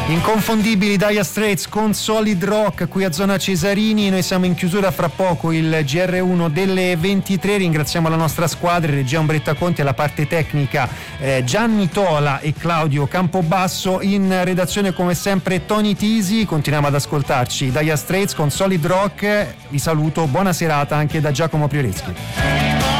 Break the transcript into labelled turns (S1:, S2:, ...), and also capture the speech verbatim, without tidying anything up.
S1: Inconfondibili Dire Straits con Solid Rock qui a Zona Cesarini. Noi siamo in chiusura, fra poco il G R uno delle ventitré. Ringraziamo la nostra squadra, regia Umbretta Conti, alla parte tecnica eh, Gianni Tola e Claudio Campobasso, in redazione come sempre Tony Tisi. Continuiamo ad ascoltarci Dire Straits con Solid Rock. Vi saluto, buona serata anche da Giacomo Prioreschi.